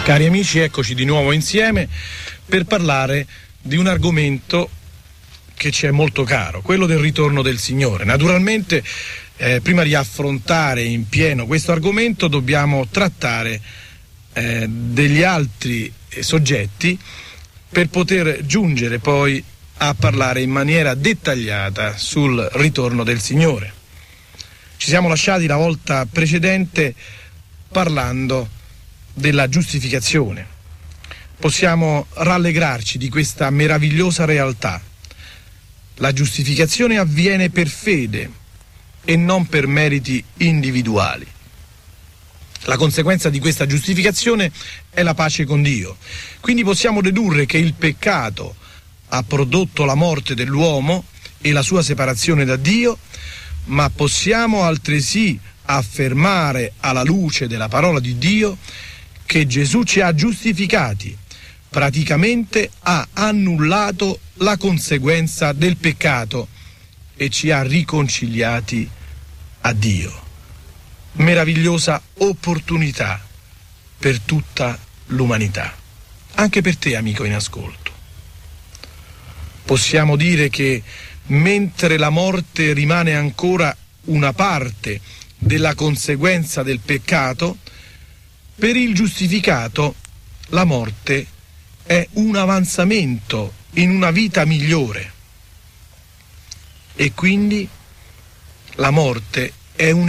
Cari amici, eccoci di nuovo insieme per parlare di un argomento che ci è molto caro, quello del ritorno del Signore. Naturalmente, prima di affrontare in pieno questo argomento dobbiamo trattare degli altri soggetti per poter giungere poi a parlare in maniera dettagliata sul ritorno del Signore. Ci siamo lasciati la volta precedente parlando della giustificazione. Possiamo rallegrarci di questa meravigliosa realtà. La giustificazione avviene per fede e non per meriti individuali. La conseguenza di questa giustificazione è la pace con Dio. Quindi possiamo dedurre che il peccato ha prodotto la morte dell'uomo e la sua separazione da Dio, ma possiamo altresì affermare alla luce della parola di Dio che Gesù ci ha giustificati, praticamente ha annullato la conseguenza del peccato e ci ha riconciliati a Dio. Meravigliosa opportunità per tutta l'umanità, anche per te, amico in ascolto. Possiamo dire che mentre la morte rimane ancora una parte della conseguenza del peccato, per il giustificato la morte è un avanzamento in una vita migliore e quindi la morte è un